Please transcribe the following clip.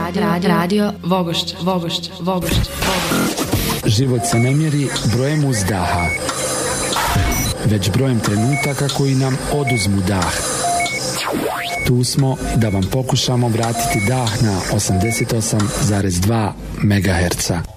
Radio Vogošće. Život se ne mjeri brojem uzdaha, već brojem trenutaka koji nam oduzmu dah. Tu smo da vam pokušamo vratiti dah na 88,2 MHz.